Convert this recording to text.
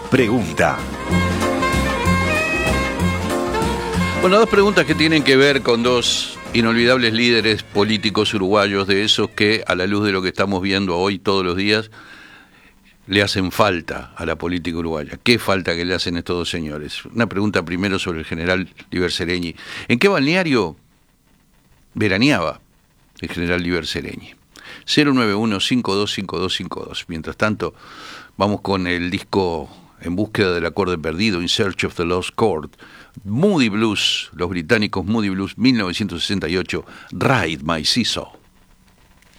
pregunta. Bueno, dos preguntas que tienen que ver con dos inolvidables líderes políticos uruguayos, de esos que, a la luz de lo que estamos viendo hoy todos los días, le hacen falta a la política uruguaya. ¿Qué falta que le hacen estos dos señores? Una pregunta primero sobre el general Liber Seregni. ¿En qué balneario veraneaba el general Liber Seregni? 091-525252. Mientras tanto, vamos con el disco En búsqueda del acorde perdido, In Search of the Lost Chord. Moody Blues, los británicos Moody Blues, 1968, Ride My Seesaw.